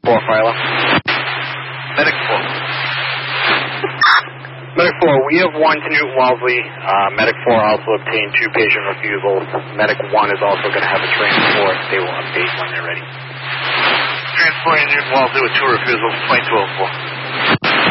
4, Philo. Medic 4. Medic 4, we have 1 to Newton Wellesley. Medic 4 also obtained 2 patient refusals. Medic 1 is also going to have a transport. They will update when they're ready. Transporting Newton Wellesley with 2 refusals, 2204.